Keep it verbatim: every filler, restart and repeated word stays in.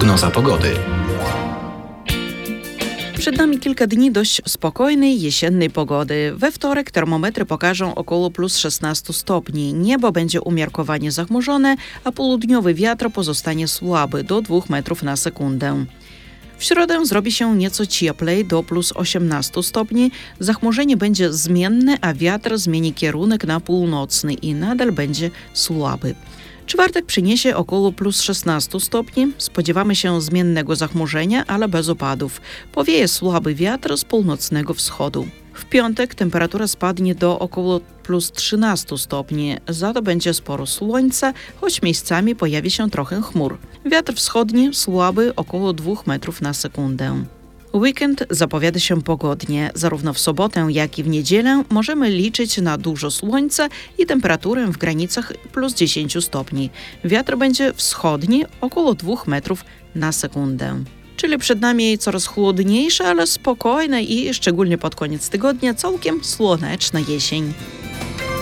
Prognoza pogody. Przed nami kilka dni dość spokojnej, jesiennej pogody. We wtorek termometry pokażą około plus szesnaście stopni. Niebo będzie umiarkowanie zachmurzone, a południowy wiatr pozostanie słaby do dwóch metrów na sekundę. W środę zrobi się nieco cieplej do plus osiemnaście stopni. Zachmurzenie będzie zmienne, a wiatr zmieni kierunek na północny i nadal będzie słaby. Czwartek przyniesie około plus szesnaście stopni. Spodziewamy się zmiennego zachmurzenia, ale bez opadów. Powieje słaby wiatr z północnego wschodu. W piątek temperatura spadnie do około plus trzynaście stopni. Za to będzie sporo słońca, choć miejscami pojawi się trochę chmur. Wiatr wschodni słaby, około dwóch metrów na sekundę. Weekend zapowiada się pogodnie. Zarówno w sobotę, jak i w niedzielę możemy liczyć na dużo słońca i temperaturę w granicach plus dziesięć stopni. Wiatr będzie wschodni, około dwóch metrów na sekundę. Czyli przed nami coraz chłodniejsza, ale spokojna i szczególnie pod koniec tygodnia całkiem słoneczna jesień.